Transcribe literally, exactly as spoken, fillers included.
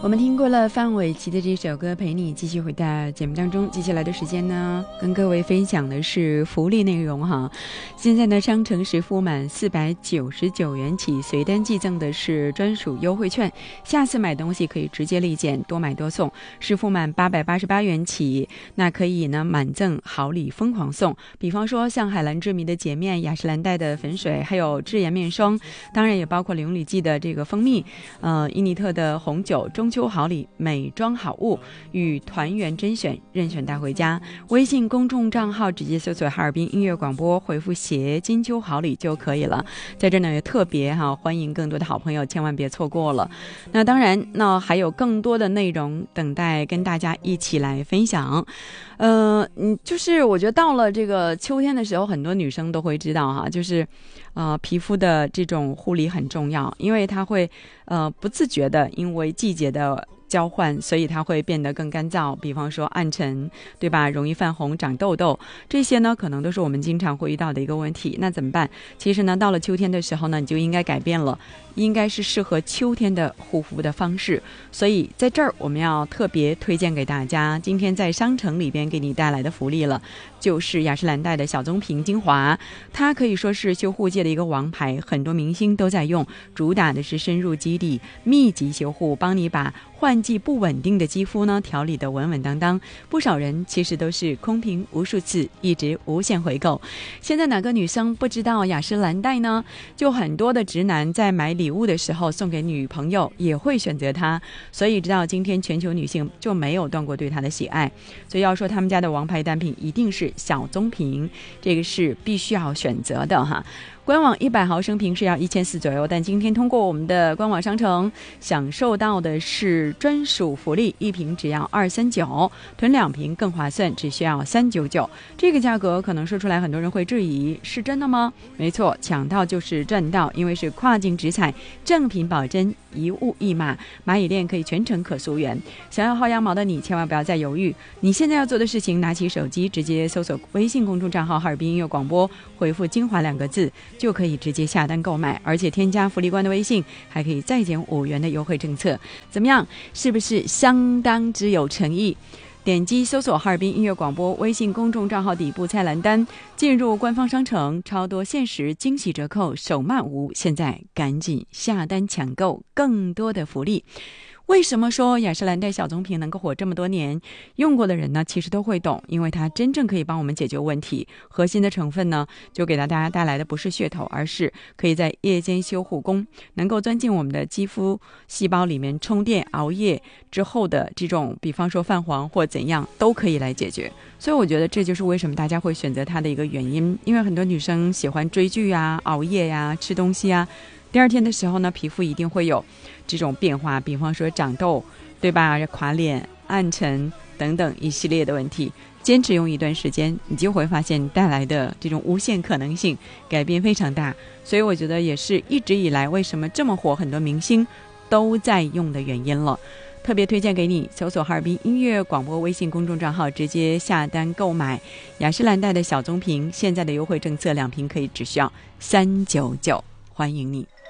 我们听过了范玮琪的这首歌《陪你》，继续回到节目当中。接下来的时间呢，跟各位分享的是福利内容哈。现在呢，商城实付满四百九十九元起，随单寄赠的是专属优惠券，下次买东西可以直接立减，多买多送。实付满八百八十八元起，那可以呢满赠好礼疯狂送。比方说像海蓝之谜的洁面、雅诗兰黛的粉水，还有智妍面霜，当然也包括永礼记的这个蜂蜜，呃，伊尼特的红酒，中秋好礼，美妆好物与团圆甄选，任选带回家。微信公众账号直接搜索哈尔滨音乐广播，回复携金秋好礼就可以了。在这呢也特别哈、啊、欢迎更多的好朋友，千万别错过了。那当然，那还有更多的内容等待跟大家一起来分享。呃，嗯，就是我觉得到了这个秋天的时候，很多女生都会知道哈，就是呃皮肤的这种护理很重要，因为它会呃不自觉的因为季节的交换，所以它会变得更干燥，比方说暗沉，对吧？容易泛红、长痘痘，这些呢可能都是我们经常会遇到的一个问题。那怎么办？其实呢，到了秋天的时候呢，你就应该改变了，应该是适合秋天的护肤的方式。所以在这儿我们要特别推荐给大家，今天在商城里边给你带来的福利了，就是雅诗兰黛的小棕瓶精华，它可以说是修护界的一个王牌，很多明星都在用，主打的是深入肌底、密集修护，帮你把换季不稳定的肌肤呢调理得稳稳当当。不少人其实都是空瓶无数次，一直无限回购。现在哪个女生不知道雅诗兰黛呢？就很多的直男在买礼物的时候送给女朋友也会选择它，所以直到今天全球女性就没有断过对它的喜爱。所以要说他们家的王牌单品一定是小棕瓶，这个是必须要选择的哈。官网一百毫升瓶是要一千四左右，但今天通过我们的官网商城享受到的是专属福利，一瓶只要二三九，囤两瓶更划算，只需要三九九。这个价格可能说出来很多人会质疑，是真的吗？没错，抢到就是赚到，因为是跨境直采，正品保真，一物一码，蚂蚁链可以全程可溯源。想要薅羊毛的你千万不要再犹豫，你现在要做的事情，拿起手机直接搜索微信公众账号哈尔滨音乐广播，回复精华两个字就可以直接下单购买，而且添加福利官的微信还可以再减五元的优惠政策。怎么样，是不是相当之有诚意？点击搜索哈尔滨音乐广播微信公众账号底部菜栏单，进入官方商城，超多限时惊喜折扣，手慢无，现在赶紧下单抢购更多的福利。为什么说雅诗兰黛小棕瓶能够火这么多年？用过的人呢，其实都会懂，因为它真正可以帮我们解决问题。核心的成分呢，就给到大家带来的不是噱头，而是可以在夜间修护功，能够钻进我们的肌肤细胞里面充电，熬夜之后的这种，比方说泛黄或怎样，都可以来解决。所以我觉得这就是为什么大家会选择它的一个原因，因为很多女生喜欢追剧啊、熬夜呀、吃东西啊。第二天的时候呢，皮肤一定会有这种变化，比方说长痘，对吧？垮脸、暗沉等等一系列的问题。坚持用一段时间，你就会发现带来的这种无限可能性，改变非常大。所以我觉得也是一直以来为什么这么火，很多明星都在用的原因了。特别推荐给你，搜索哈尔滨音乐广播微信公众账号，直接下单购买雅诗兰黛的小棕瓶，现在的优惠政策，两瓶可以只需要三九九，欢迎你。